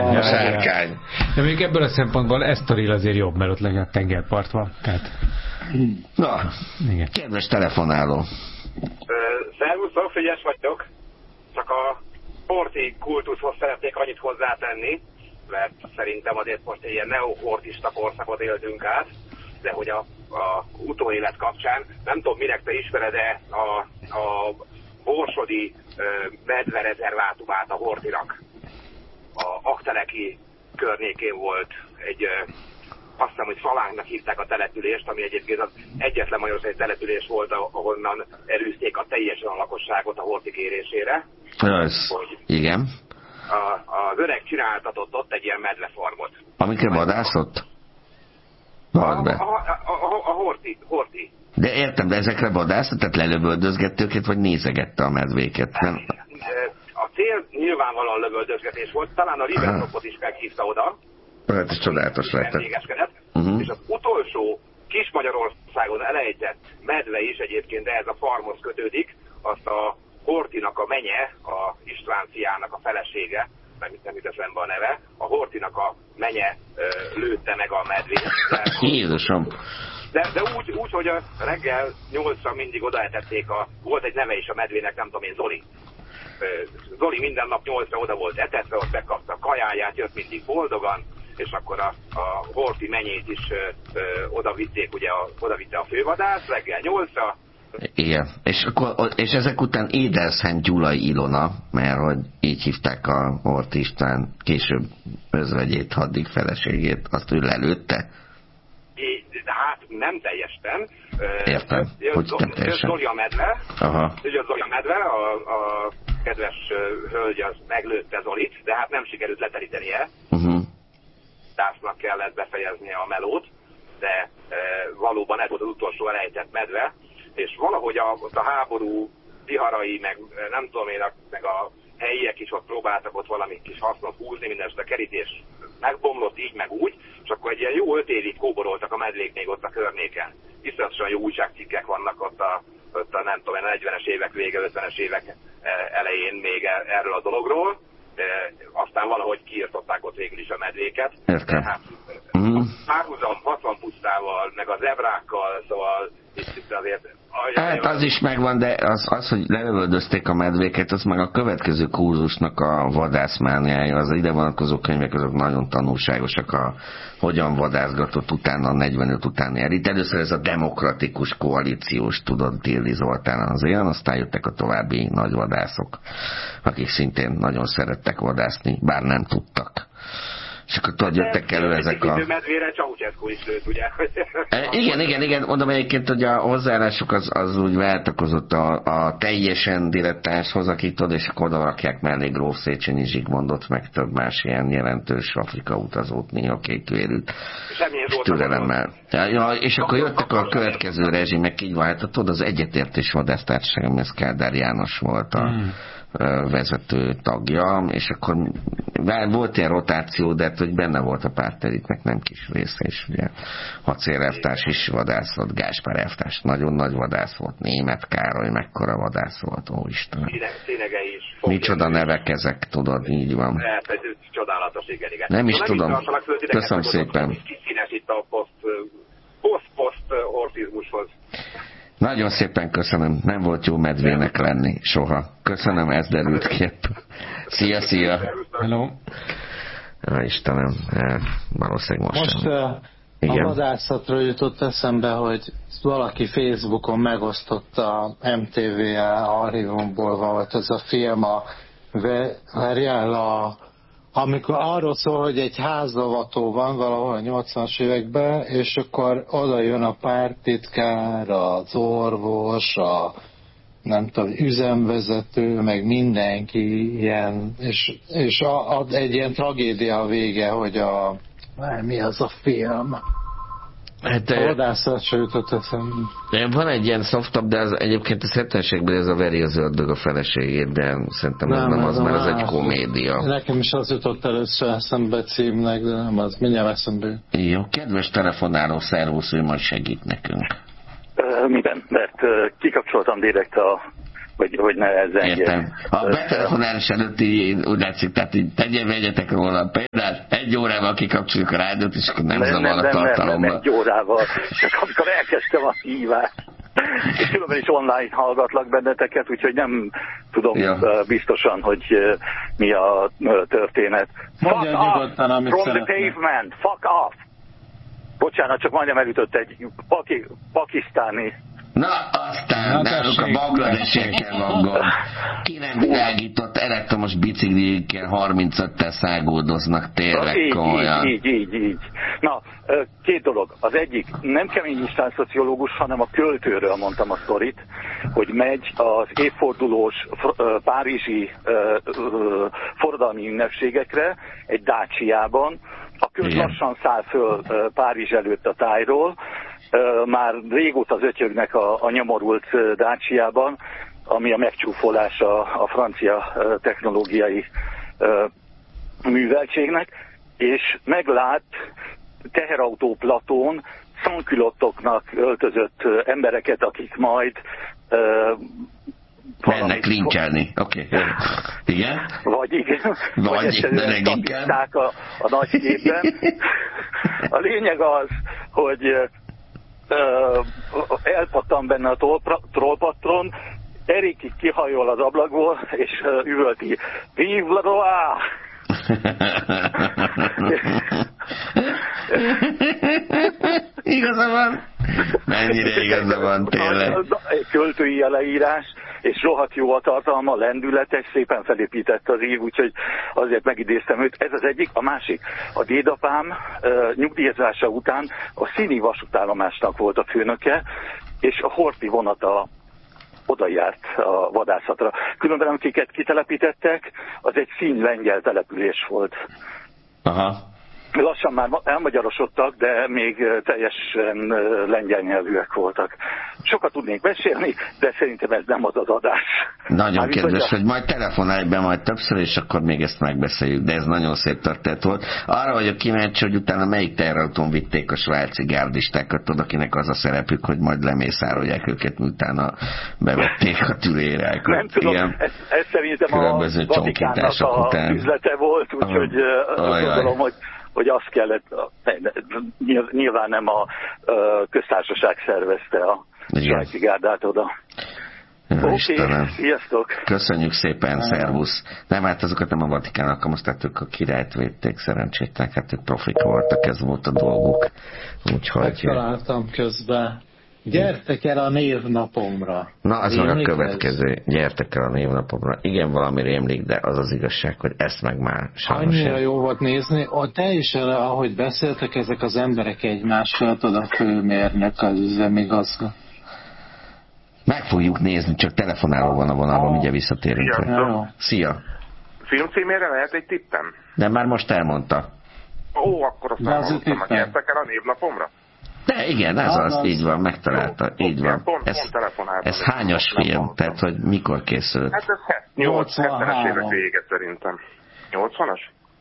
A sárkány. De még ebből a szempontból Estoril azért jobb, mert ott legalább tengerpart van. Tehát... Na, igen. Kedves telefonáló. Szervusztok, Frigyes vagyok. Csak a horti kultuszhoz szeretnék annyit hozzátenni, mert szerintem azért most egy ilyen neohortista korszakot éltünk át, de hogy a utóélet kapcsán, nem tudom, minek te ismered-e a borsodi medverezervátumát a hortinak. A Akteleki környékén volt egy, azt hiszem, hogy Szalánknak hívták a települést, ami egyébként az egyetlen magyarországi település volt, ahonnan elűzték a teljesen a lakosságot a horti kérésére. Igen. Az öreg csináltatott ott egy ilyen medvefarmot. Amikre vadászott? A horti. De értem, de ezekre vadászott? Tehát lelövöldözgette őket, vagy nézegette a medvéket? Nem? A cél nyilvánvalóan lövöldözgetés volt, talán a Ribbentropot is meghívta oda. Hát ez csodálatos lett. És az utolsó kis Magyarországon elejtett medve is egyébként ehhez a farmhoz kötődik, azt a Hortinak a menye, a István fiának a felesége, nem jut eszembe a neve, a Hortinak a menye lőtte meg a medvét. Jézusom! De úgy, hogy a reggel 8-ra mindig odaetették, volt egy neve is a medvének, nem tudom én, Zoli. Zoli minden nap 8-ra oda volt etetve, ott bekapta a kajáját, jött mindig boldogan, és akkor a horti menyét is odavitték, ugye odavitte a fővadász reggel 8-ra. Igen, és ezek után Édelszent Gyulai Ilona, mert hogy így hívták a Horthy István később özvegyét, haddig feleségét, azt ő lelőtte? Hát nem teljesen. Értem, hogy nem teljesen. Zoli a medve, aha. Zoli a medve, a kedves hölgy az meglőtte Zolit, de hát nem sikerült leterítenie. Társnak kellett befejeznie a melót, de valóban ez volt az utolsó elejtett medve, és valahogy ott a háború viharai, meg nem tudom én, meg a helyiek is ott próbáltak ott valami kis hasznot húzni, mindenesetre a kerítés megbomlott így, meg úgy, és akkor egy ilyen jó 5 évig kóboroltak a medvék még ott a környéken. Iszonyatosan jó újságcikkek vannak ott a nem tudom, a 40-es évek vége, 50-es évek elején még erről a dologról. Aztán valahogy kiirtották ott végül is a medvéket. Értem. Hát, párhuzam 60 pusztával, meg a zebrákkal, szóval itt azért... Hát az is megvan, de az, hogy lelövöldözték a medvéket, az meg a következő kurzusnak a vadászmániája, az ide vonatkozó könyvek azok nagyon tanulságosak, hogyan vadászgatott utána a 45 utáni elit. Először ez a demokratikus koalíciós, tudod, Tildi Zoltán az ilyen, aztán jöttek a további nagy vadászok, akik szintén nagyon szerettek vadászni, bár nem tudtak. És akkor tudod, jöttek elő ezek a... medvére Ceausescu is lőtt, ugye? Igen, mondom egyébként, hogy a hozzáállásuk az úgy váltakozott a teljesen dilettánshoz, akik tudod, és akkor oda rakják mellé Gróf Széchenyi Zsigmondot, meg több más ilyen jelentős Afrika utazót, néha kékvérűt, és türelemmel. Ja, és akkor jöttek a következő rezsimek, így van, hát tudod, az Egyetértés Vadásztársaság, ez Kádár János volt a vezető tagja, és akkor volt ilyen rotáció, de hogy benne volt a pártelitnek nem kis része is, ugye. Hacér elvtárs is vadászott, Gáspár elvtárs nagyon nagy vadász volt, Németh Károly mekkora vadász volt, ó Isten. Színege is. Micsoda nevek ezek, tudod, így van. Ez csodálatos, igen. Nem is tudom. Köszönöm szépen. Kiszínes itt a post-hortizmushoz. Nagyon szépen köszönöm. Nem volt jó medvének lenni soha. Köszönöm, ez derült ki. Szia. Hello. Istenem, valószínűleg most a vadászatról jutott eszembe, hogy valaki Facebookon megosztotta a MTV archívumból volt ez a film, amikor arról szól, hogy egy házlavató van valahol a 80-as években, és akkor oda jön a pártitkár, az orvos, nem tudom, üzemvezető, meg mindenki ilyen, és ad egy ilyen tragédia a vége, hogy mi az a film? Hát, a vadászat se jutott eszembe. Van egy ilyen szoftabb, de az, egyébként a 70-esekben ez a Veri az ördög a feleségét, de szerintem nem az, mert az egy komédia. Nekem is az jutott először eszembe címnek, de nem az, mindjárt eszembe. Jó, kedves telefonáló, szervusz, ő majd segít nekünk. Miben? Mert kikapcsoltam direkt hogy ne ezzel. Értem. A betelefonálás előtti úgy látszik, tehát így vegyetek róla 1 órával kikapcsoljuk a rádiót, és akkor nem zavar a tartalomban. Nem, 1 órával. Csak amikor elkezdtem a hívást. És különben is online hallgatlak benneteket, úgyhogy nem tudom biztosan, hogy mi a történet. Mondja nyugodtan, amit from szeretne. the pavement, fuck off! Bocsánat, csak majdnem elütött egy pakisztáni. Na, aztán náluk a bangladesiekkel van gond. Ki nem világított elektromos biciklikkel 35-tel szágódoznak, tényleg komolyan. Így. Na, 2 dolog. Az egyik, nem Kemény István szociológus, hanem a költőről mondtam a sztorit, hogy megy az évfordulós párizsi forradalmi ünnepségekre egy Dacia-ban. A köd lassan száll föl Párizs előtt a tájról, már régóta zötyögnek a nyomorult Dacia-ban, ami a megcsúfolása a francia technológiai műveltségnek, és meglát teherautó platón szankülottoknak öltözött embereket, akik majd mennek lincselni. Oké. Igen? Vagy igen. Vagy egyszerűen statiszták a nagy képben. A lényeg az, hogy elpattan benne a trollpatron, Erikig kihajol az ablakból, és üvölti, Vive la Roi! Igaza van? Mennyire igaza van, tényleg. Költői leírás, és rohadt jó a tartalma, lendületes, szépen felépített az ív, úgyhogy azért megidéztem őt. Ez az egyik. A másik, a dédapám nyugdíjazása után a színi vasútállomásnak volt a főnöke, és a Horthy vonata oda járt a vadászatra. Különben, amiket kitelepítettek, az egy szín lengyel település volt. Aha. Lassan már elmagyarosodtak, de még teljesen lengyel nyelvűek voltak. Sokat tudnék mesélni, de szerintem ez nem az az adás. Nagyon kedves, hogy majd telefonálj be majd többször, és akkor még ezt megbeszéljük, de ez nagyon szép történet volt. Arra vagyok kíváncsi, hogy utána melyik teherautón vitték a svájci gárdistákat, tudod, akinek az a szerepük, hogy majd lemészárolják őket, utána bevették a tülérákat. Nem tudom, ez szerintem a Vatikánnak a üzlete volt, úgyhogy azt gondolom, hogy azt kellett, nyilván nem a köztársaság szervezte a svájci gárdát oda. Oké, sziasztok! Köszönjük szépen, szervusz! Nem, hát azokat nem a Vatikán alkalmazták, a királyt védték, szerencsétlen, hát ők profik voltak, ez volt a dolguk. Úgyhogy... Megtaláltam közben. Gyertek el a névnapomra. Na, az meg a következő. Gyertek el a névnapomra. Igen, valami rémlik, de az az igazság, hogy ezt meg már sajnos. Annyira jó volt nézni. Teljesen, ahogy beszéltek ezek az emberek egymással, tudod, a főmérnök, az üzemigazgató. Meg fogjuk nézni, csak telefonáló van a vonalban, mindjárt visszatérünk. Szia! Filmcímére lehet egy tippem? De már most elmondta. Ó, akkor azt elmondtam, hogy gyertek el a névnapomra? De igen, ez az, így van, megtalálta, így van. Ez hányas film? Tehát, hogy mikor készült? Hát ez 70-es évek vége szerintem. 80-as?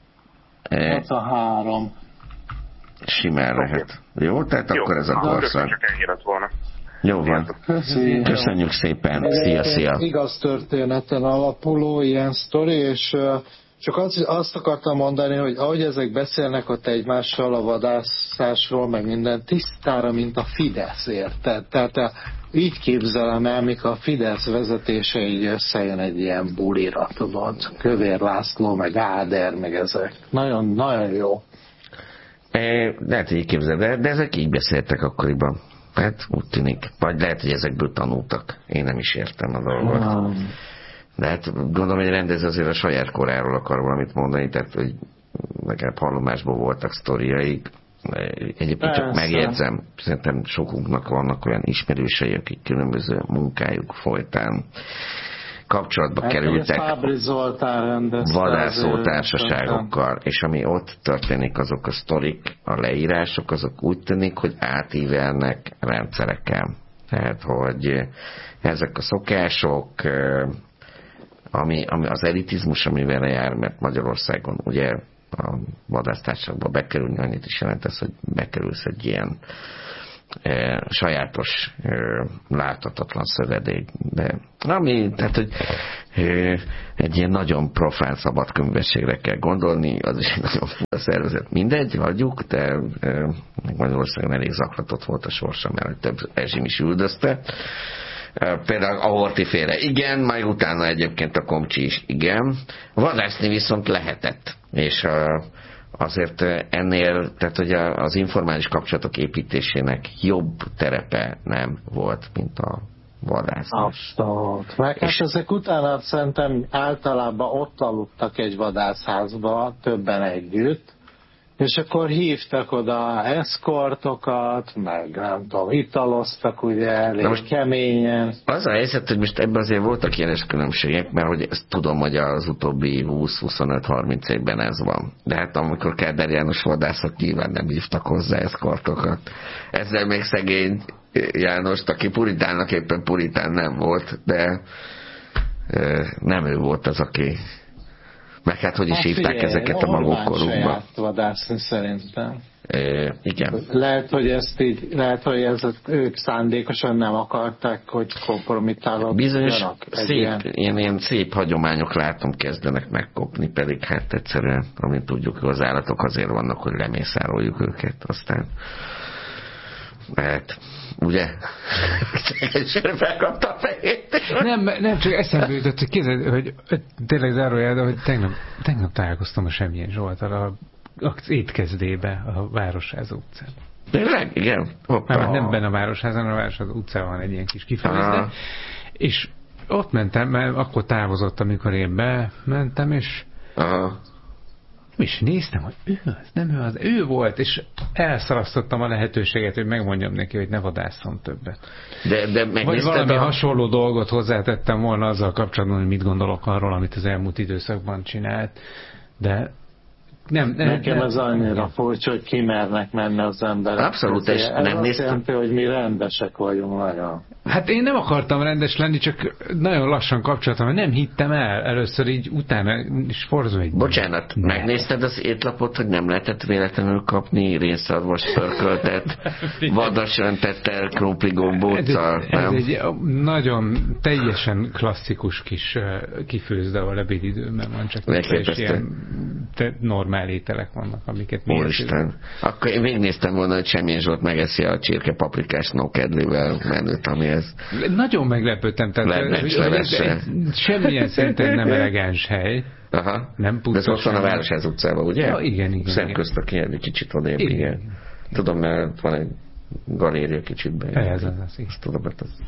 83. Simán lehet. Jó, tehát akkor ez a korszak. Csak ennyi lett volna. Jó van. Köszönjük szépen. Szia. Igaz történeten alapuló ilyen sztori, és csak azt akartam mondani, hogy ahogy ezek beszélnek ott egymással a vadászásról, meg minden tisztára, mint a Fidesz, érted? Tehát így képzelem el, mikor a Fidesz vezetése így összejön egy ilyen bulira, tudod? Kövér László, meg Áder, meg ezek. Nagyon, nagyon jó. Lehet, így képzeled, de ezek így beszéltek akkoriban. Hát úgy tűnik. Vagy lehet, hogy ezekből tanultak. Én nem is értem a dolgot. De hát gondolom, hogy rendező azért a saját koráról akar valamit mondani, tehát hogy legalább hallomásból voltak sztoriaik. Egyébként csak megjegyzem, szerintem sokunknak vannak olyan ismerősei, akik különböző munkájuk folytán kapcsolatba kerültek vadászó társaságokkal, és ami ott történik, azok a sztorik, a leírások, azok úgy tűnik, hogy átívelnek rendszereken. Tehát, hogy ezek a szokások, ami az elitizmus, amivel jár, mert Magyarországon ugye a vadásztársaságba bekerülni annyit is jelent ez, hogy bekerülsz egy ilyen sajátos láthatatlan szövedék, de ami, tehát, hogy egy ilyen nagyon profán szabadkönyvességre kell gondolni, az is egy nagyon fura szervezet. Mindegy, hagyjuk, de Magyarországon elég zaklatott volt a sorsa, mert több rezsim is üldözte. Például a Horthy-féle igen, majd utána egyébként a Komcsi is igen. Vadászni viszont lehetett, és azért ennél, tehát hogy az informális kapcsolatok építésének jobb terepe nem volt, mint a vadászás. Abszolút. Meg hát ezek utána szerintem általában ott aludtak egy vadászházba, többen együtt, és akkor hívtak oda eszkortokat, meg nem tudom, italoztak ugye elég most keményen. Az a helyzet, hogy most ebben azért voltak ilyen különbségek, mert hogy ezt tudom, hogy az utóbbi 20-25-30 évben ez van. De hát amikor Kádár János vadászok nyilván nem hívtak hozzá eszkortokat. Ezzel még szegény Jánost, aki puritánnak éppen puritán nem volt, de nem ő volt az, aki meg hát hogy is hívták ezeket a maguk korukban. Vadászni szerintem. Igen. Lehet, hogy ők szándékosan nem akarták, hogy kompromittálódjanak. Bizonyos ilyen szép hagyományok látom kezdenek megkopni, pedig hát egyszerűen, amint tudjuk, az állatok azért vannak, hogy lemészároljuk őket, aztán hát, ugye? Felkapta a fejét. Nem, csak eszembe jutott, hogy képzeld, hogy tényleg zárójel, de hogy tegnap találkoztam a Semjén Zsolttal az étkezdébe a Városháza utcán. Tényleg? Igen? Nem benne a Városházán, a Városháza utcán van egy ilyen kis kifejezde. És ott mentem, mert akkor távozott, amikor én bementem, és néztem, hogy ő az, nem ő az, ő volt, és elszalasztottam a lehetőséget, hogy megmondjam neki, hogy ne vadásszon többet. De vagy valami hasonló dolgot hozzátettem volna azzal kapcsolatban, hogy mit gondolok arról, amit az elmúlt időszakban csinált, de nekem ez annyira furcsa, hogy kimernek menni az emberek. Abszolút, és nem néztem. Jelenti, hogy mi rendesek vagyunk nagyon. Hát én nem akartam rendes lenni, csak nagyon lassan kapcsolatom, hogy nem hittem el. Először így utána is forzó egy... Bocsánat, megnézted az étlapot, hogy nem lehetett véletlenül kapni rénszarvas pörköltet, vadas öntettel, krumpligombóccal, nem? Ez egy nagyon teljesen klasszikus kis kifőzde, ahol ebédidőben van, csak ilyen normál ételek vannak, amiket mi Úristen. Akkor én végignéztem volna, hogy Semjén Zsolt megeszi a csirke paprikás nókedlivel menüt, ami ez... Nagyon meglepődtem, tehát semmilyen szerintem nem elegáns hely. Aha. Nem pusztos. De ott van a Városház utcában, ugye? Ja, igen. Szemközt a kijönni kicsit odébb, igen. Tudom, mert van egy galéria kicsit be. Ez az. Azt tudom, mert az...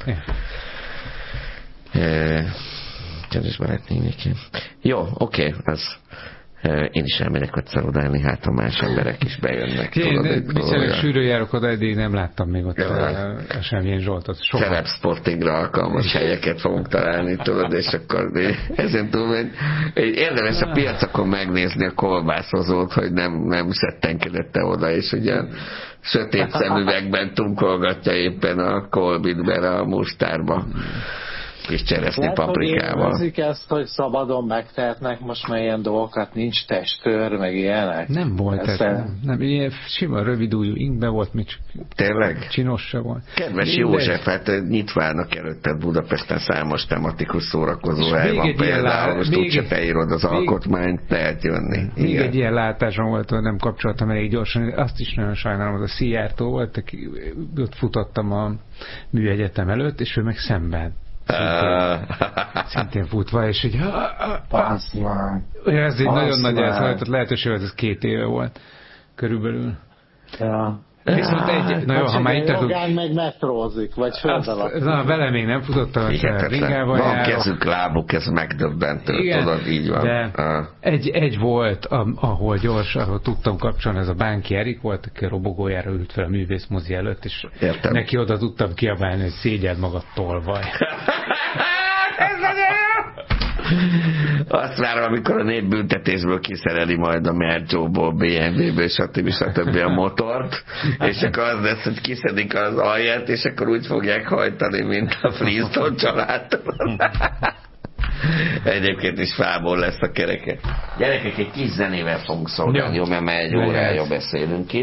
Kedves barátnémik. Jó, oké, az... Én is elmegyek ott szalodálni, hát a más emberek is bejönnek. Viszonylag sűrűn járok oda, eddig nem láttam még ott a Semjén Zsoltot. Celeb sportingra alkalmas helyeket fogunk találni, tudod, és akkor ezen túl érdemes a piacokon megnézni a kolbászhozót, hogy nem szettenkedette oda, és ugye sötét szemüvegben tunkolgatja éppen a kolbitben a mustárba. És cseresznyi paprikával. Érzik ezt, hogy szabadon megtehetnek most már ilyen dolgokat, nincs testőr, meg ilyenek? Nem volt nem, ilyen sima rövidújú inkbe volt, még tényleg? Csinos se volt. Kedves József, hát nyitvának előtted Budapesten számos tematikus szórakozó hely van például, most úgyse te írod az alkotmányt, lehet jönni. Még egy ilyen látásom volt, hogy nem kapcsoltam elég gyorsan, azt is nagyon sajnálom, hogy a Szijjártó volt, ott futottam a műegyetem előtt, és ő meg szemben. Szintén futva, és így ez egy nagyon nagy elszállított lehetőség, ez 2 éve volt körülbelül. Ja. Viszont ha már itt jogán meg metrózik, vagy föld alatt. Vele még nem futottam, ringával van járok. Kezük, lábuk, ez megdöbbentő, tudod, így van. De egy volt, ahol tudtam kapcsolni, ez a Bánki Erik volt, aki a robogójára ült fel a művészmozi előtt, és neki oda tudtam kiabálni, hogy szégyeld magad tolvaj. Ez nagyon jó! Azt várom, amikor a népbüntetésből kiszereli majd a Mergyóból, BMW-ből, stb. A motort, és akkor az lesz, hogy kiszedik az alját, és akkor úgy fogják hajtani, mint a Flintstone családban. Egyébként is fából lesz a kereke. Gyerekek, egy kis zenével fogunk szolgálni, jó, mert már egy órája beszélünk itt.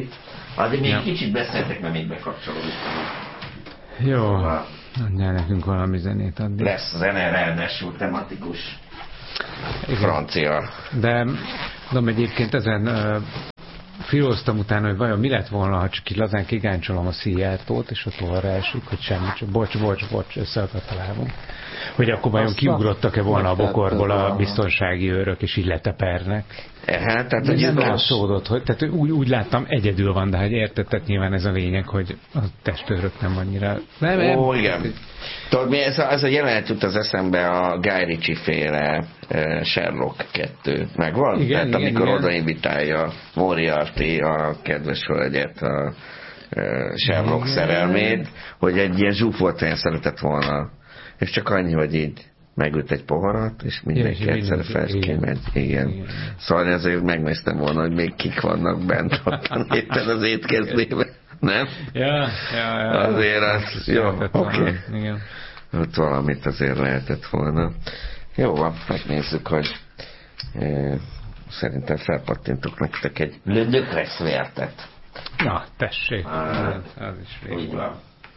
Addig még kicsit beszéltek, mert még bekapcsolódik. Jó, adjál nekünk valami zenét addig. Lesz zene, ráadásul tematikus. Francia. De egyébként ezen filóztam utána, hogy vajon mi lett volna, ha csak így lazán kigáncsolom a Szijjártót, és ott arra esik, hogy semmi, csak bocs, összeakadt a lábam. Hogy akkor vajon kiugrottak-e volna a bokorból a biztonsági őrök, és így letepernek. Hát, tehát nem látszódott, hogy, tehát úgy láttam, egyedül van, de hát érted, tehát nyilván ez a lényeg, hogy a testőrök nem annyira... Ó, igen. Tudod, ez a jelenet jut az eszembe a Guy Ritchie féle Sherlock 2. Megvan? Igen, tehát amikor igen. odainvitálja Moriarty a kedves hölgyet, a Sherlock szerelmét, hogy egy ilyen zsúfoltán szeretett volna. És csak annyi, hogy így megült egy poharat, és mindenki egyszer felkémegy. Igen. Szóval ezért megnéztem volna, hogy még kik vannak bent ottan éppen az étkezdében. Nem? Ja. Azért az, jó, oké. Ott valamit azért lehetett volna. Jó van, megnézzük, hogy szerintem felpattintok nektek egy lödökreszvértet. Na, tessék. Az is így van.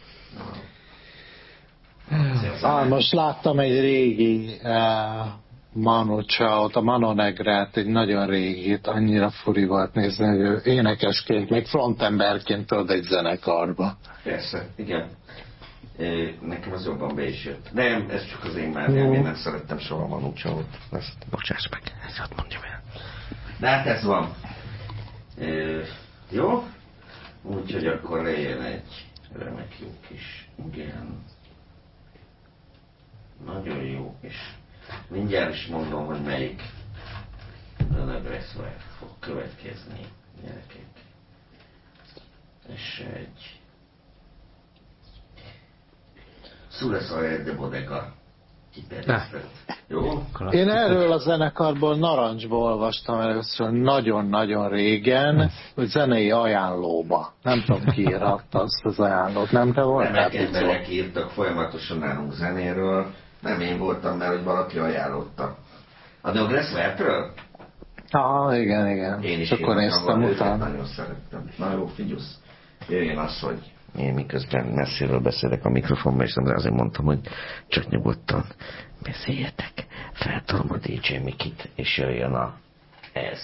Most láttam egy régi Manu Chao-t, a Mano Negrát, egy nagyon régit, annyira furi volt nézni, hogy ő énekesként, meg frontemberként tudod egy zenekarba. Persze, igen. Nekem az jobban be is jött. Nem, ez csak az én már én nem szerettem soha Manu Chao-t. Bocsáss meg, ezt ott mondjam el. De hát ez van. Jó? Úgyhogy akkor legyen egy remek jó kis igen. Nagyon jó, és mindjárt is mondom, hogy melyik Lödökreszvért fog következni, gyerekek. És egy Szuleszajed de Bodega kiterjesztett. Jó? Én erről a zenekarból Narancsból olvastam először nagyon-nagyon régen, hogy zenei ajánlóba. Nem tudom, ki írhatta azt az ajánlót. Nem te voltál? Nem, emberek írtak folyamatosan nálunk zenéről. Nem én voltam, mert hogy valaki ajánlotta. A Lödökreszvertről? Igen. Én is akkor néztem utána. Nagyon szerettem. Na jó, figyelsz. Jöjjön az, hogy én miközben messziről beszélek a mikrofonba, és azért mondtam, hogy csak nyugodtan beszéljetek. Feltolom a DJ Mikit, és jöjjön ez.